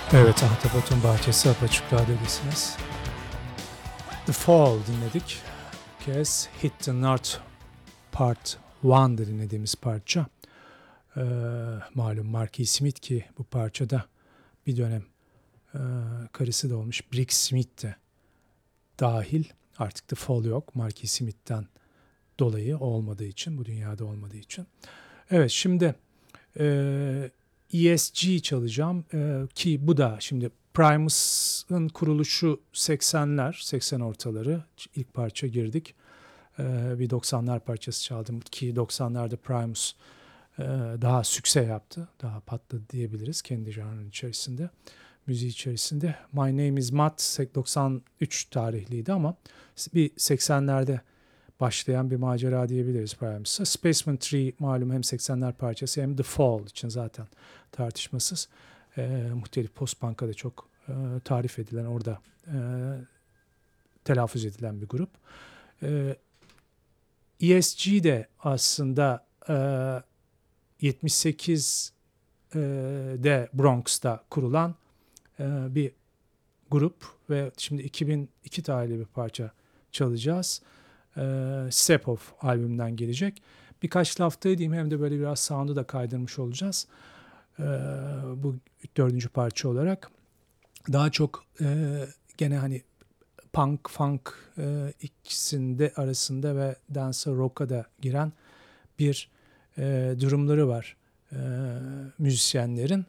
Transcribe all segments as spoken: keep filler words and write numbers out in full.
Evet, Ahtapot'un Bahçesi Apaçık Radyo'dasınız. The Fall dinledik. Bu kez Hit the North Part bir'de dinlediğimiz parça. Ee, malum Marky Smith ki bu parçada bir dönem e, karısı da olmuş. Brick Smith de dahil. Artık The Fall yok. Marky Smith'ten dolayı olmadığı için, bu dünyada olmadığı için. Evet, şimdi e, E S G çalacağım e, ki bu da şimdi Primus'ın kuruluşu seksenler, seksen ortaları ilk parça girdik. E, bir doksanlar parçası çaldım ki doksanlarda Primus e, daha sükse yaptı, daha patladı diyebiliriz kendi janrının içerisinde, müziği içerisinde. My Name is Matt doksan üç tarihliydi ama bir seksenlerde başlayan bir macera diyebiliriz Primus'a. Spaceman üç malum hem seksenler parçası hem The Fall için zaten tartışmasız. E, muhtelif post-punk'a da çok e, tarif edilen, orada e, telaffuz edilen bir grup. E, E S G de aslında e, yetmiş sekizde Bronx'ta kurulan e, bir grup ve şimdi iki bin iki tarihli bir parça çalacağız. Step Off albümünden gelecek. Birkaç laf da edeyim, hem de böyle biraz sound'u da kaydırmış olacağız. Ee, bu dördüncü parça olarak. Daha çok e, gene hani punk, funk e, ikisinde arasında ve dance'a, rock'a da giren bir e, durumları var e, müzisyenlerin.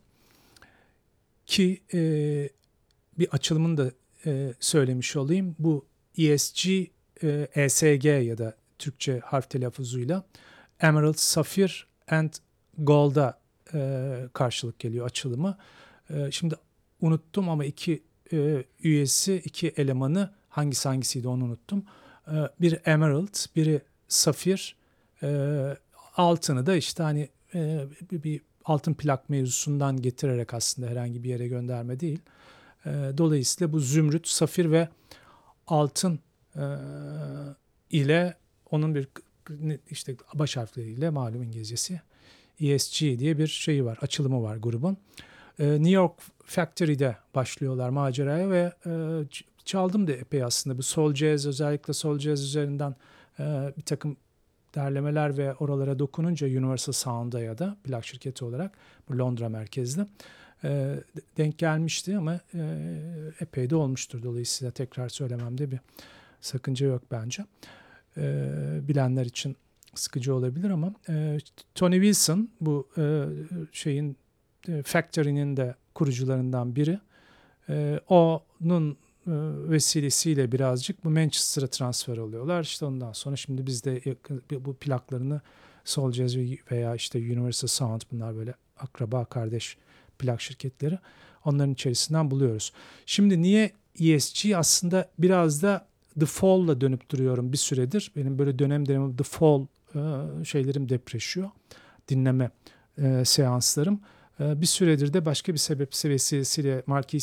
Ki e, bir açılımını da e, söylemiş olayım. Bu E S G E S G ya da Türkçe harf telaffuzuyla Emerald, Sapphire and Gold'a e, karşılık geliyor açılımı. E, şimdi unuttum ama iki e, üyesi, iki elemanı hangisi hangisiydi onu unuttum. E, biri Emerald, biri Sapphire. E, altını da işte hani e, bir, bir altın plak mevzusundan getirerek, aslında herhangi bir yere gönderme değil. E, dolayısıyla bu zümrüt, safir ve altın e, ile onun bir işte baş harfleriyle, malum İngilizcesi E S G diye bir şeyi var, açılımı var grubun. E, New York Factory'de başlıyorlar maceraya ve e, çaldım da epey aslında. Bu soul jazz, özellikle soul jazz üzerinden e, bir takım derlemeler ve oralara dokununca Universal Sound'a ya da plak şirketi olarak bu Londra merkezli e, denk gelmişti ama e, epey de olmuştur. Dolayısıyla tekrar söylememde bir sakınca yok bence. E, bilenler için sıkıcı olabilir ama e, Tony Wilson bu e, şeyin e, Factory'nin de kurucularından biri. E, onun e, vesilesiyle birazcık bu Manchester'a transfer oluyorlar. İşte ondan sonra şimdi biz de yakın, bu plaklarını Soul Jazz veya işte Universal Sound, bunlar böyle akraba kardeş plak şirketleri, onların içerisinden buluyoruz. Şimdi niye E S G? Aslında biraz da The Fall'la dönüp duruyorum bir süredir. Benim böyle dönem dönem The Fall e, şeylerim depreşiyor. Dinleme e, seanslarım. E, bir süredir de başka bir sebep vesilesiyle Marky